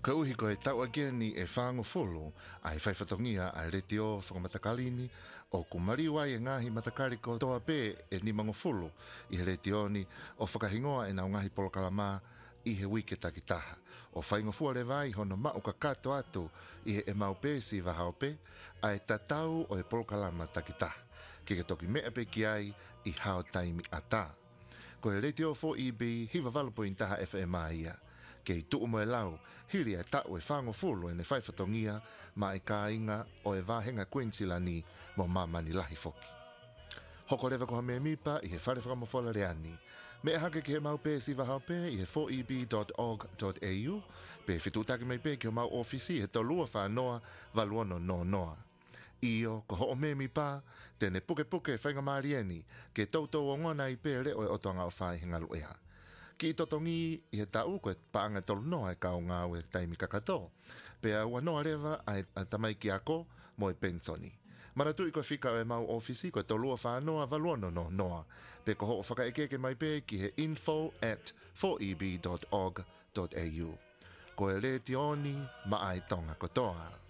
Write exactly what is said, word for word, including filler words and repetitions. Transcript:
Ka uhi ko e tau agiani e whango folo ai whaifatongia ai retio whakamatakalini o kumariwa e ngahi matakariko toa pē e ni mango folo i he retioni o whakahingoa e nau ngahi polokalama i he wike takitaha. O whaingofua le vai hono mau ka kato atu i he e mau pē si wahao pē ai tatau o e polokalama takitaha. Ki ke toki mea pe ki ai i hao taimi ata. Ko he retio fo i bi hiva valapo intaha F M A ia. Kei tuu mo e lau, hiri e tau e whango fulu e ne whaifatongia ma e ka inga o e wahenga Queensland mo mamani lahi foki. Hoko rewa koha mea mipa i he whare whakamofola reani. Me e hake ki he mau pē si wahao pē i he four e b dot org dot a u pe whitutake mai pē ki ho mau ofisi he tolua whanoa valuono no noa. Io, ko ho me mi pa, tene puke puke whainga marieni, ke tautou o ngona i pē reo e otoanga o whai hinga luea. Ki totongi i he tau koe paanga tolu noa e kao ngā ue taimi kakato, pe a ua noa rewa ai tamai ki ako mo e pensoni. Maratu i koe whika e mau ofisi koe tolua whanoa valuono no noa, pe ko ho o whakaekeke mai pē ki he info at four e b dot org dot a u. Ko e re tioni ma ai tonga kotoa.